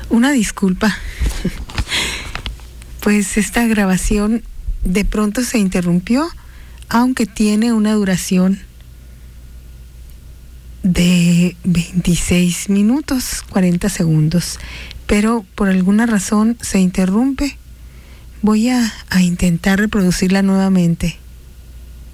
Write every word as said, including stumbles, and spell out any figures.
Una disculpa. Pues esta grabación de pronto se interrumpió, aunque tiene una duración de veintiséis minutos, cuarenta segundos, pero por alguna razón se interrumpe. Voy a, a intentar reproducirla nuevamente.